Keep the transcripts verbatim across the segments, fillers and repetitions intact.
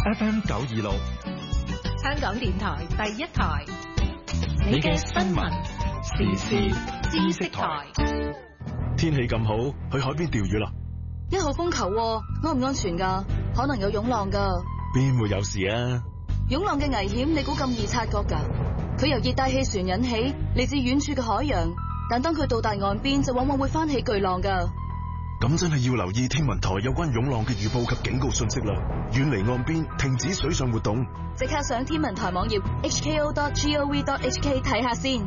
F M 九二六， 香港電台第一台， 你嘅新聞時事知識台。天氣咁好，去海邊釣魚啦！ 一號風球，安唔安全噶？可能有湧浪噶。 邊會有事啊？ 湧浪嘅危險，你估咁易察覺噶？佢由熱帶氣旋引起，嚟自遠處嘅海洋，但當佢到達岸邊，就往往會翻起巨浪噶。 咁真係要留意天文台有關湧浪嘅預報及警告信息啦，遠離岸邊，停止水上活動。 即刻上天文台網頁 h k o dot gov dot h k 睇下先。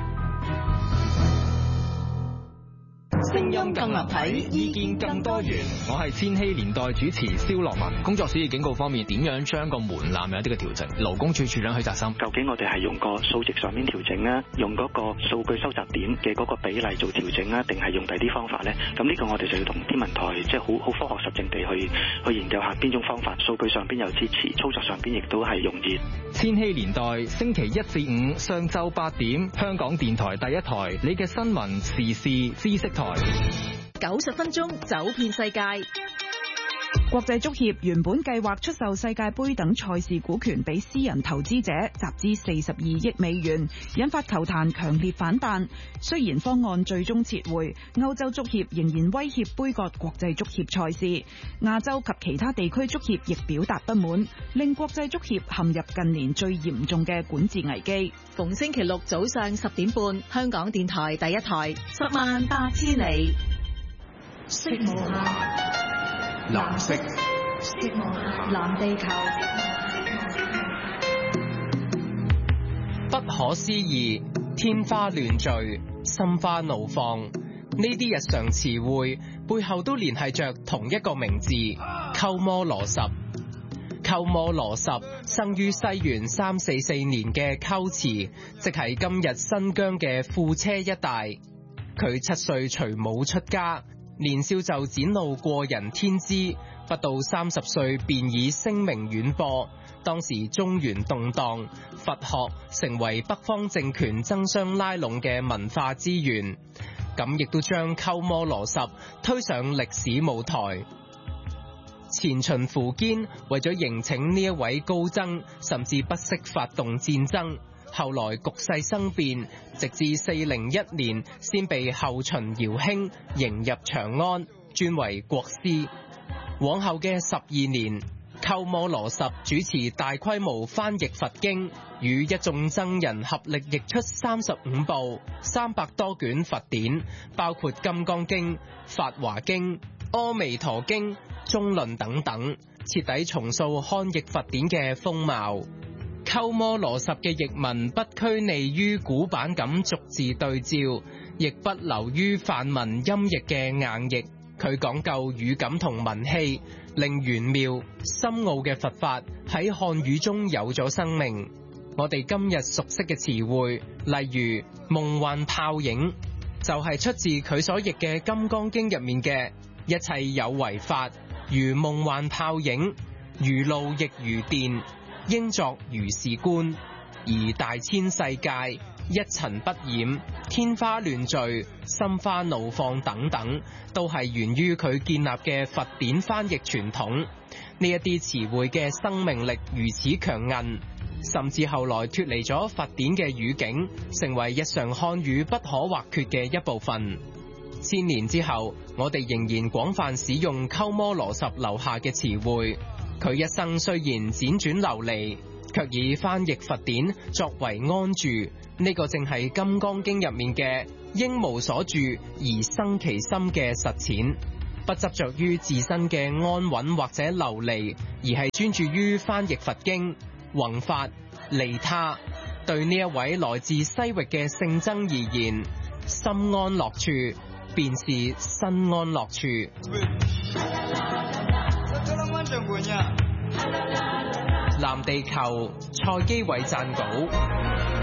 聲音更立體，意見更多元。我係千禧年代主持蕭樂文。工作暑熱警告方面，點樣將個門檻有一啲嘅調整？勞工處處長許澤森， 究竟我哋係用個數值上面調整啊，用嗰個數據收集點嘅嗰個比例做調整啊，定係用第啲方法呢？咁呢個我哋就要同天文台即係好好科學實證地去去研究下邊種方法，數據上邊有支持，操作上邊亦都係容易。 千禧年代星期一至五上晝八點，香港電台第一台，你嘅新聞時事知識台。 九十分鐘走遍世界。 國際足協原本計劃出售世界盃等賽事股權俾私人投資者，集資四十二億美元，引發球壇強烈反彈。雖然方案最終撤回，歐洲足協仍然威脅杯葛國際足協賽事。亞洲及其他地區足協亦表達不滿，令國際足協陷入近年最嚴重嘅管治危機。 逢星期六早上十點半，香港電台第一台，十萬八千里。色無限， 藍色， 色無限，藍地球。 不可思議，天花亂墜，心花怒放，呢啲日常詞彙背後都聯繫着同一個名字——鳩摩羅什。鳩摩羅什生於西元三四四年嘅龜茲，即係今日新疆嘅庫車一帶。佢七歲隨母出家，年少就展露過人天資，不到三十歲便以聲名遠播。當時中原動盪，佛學成為北方政權爭相拉攏嘅文化資源，咁亦都將鳩摩羅什推上歷史舞台。前秦苻堅為咗迎請呢一位高僧，甚至不惜發動戰爭。後來局勢生變，直至四零一年先被後秦姚興迎入長安，尊為國師。往後嘅十二年，鳩摩羅什主持大規模翻譯佛經，與一眾僧人合力譯出三十五部、三百多卷佛典，包括《金剛經》、《法華經》、《阿彌陀經》、《中論》等等，徹底重塑漢譯佛典嘅風貌。鳩摩羅什嘅譯文不拘泥於古板咁逐字對照，亦不流於梵文音譯嘅硬譯。佢講究語感同文氣，令玄妙深奧嘅佛法喺漢語中有咗生命。我哋今日熟悉嘅詞彙，例如夢幻泡影，就係、是、出自佢所譯嘅《金剛經》入面嘅一切有為法，如夢幻泡影，如露亦如電，應作如是觀，而大千世界一塵不染，天花亂墜，心花怒放等等，都係源於佢建立嘅佛典翻譯傳統。呢一啲詞彙嘅生命力如此強韌，甚至後來脫離咗佛典嘅語境，成為日常漢語不可或缺嘅一部分。千年之後，我哋仍然廣泛使用鳩摩羅什留下嘅詞彙。佢一生雖然輾轉流離，卻以翻譯佛典作為安住。呢、這個正係《金剛經》入面嘅應無所住而生其心嘅實踐，不執着於自身嘅安穩或者流離，而係專注於翻譯佛經、弘法、利他。對呢一位來自西域嘅聖僧而言，心安樂處便是身安樂處。藍地球，蔡基偉撰稿。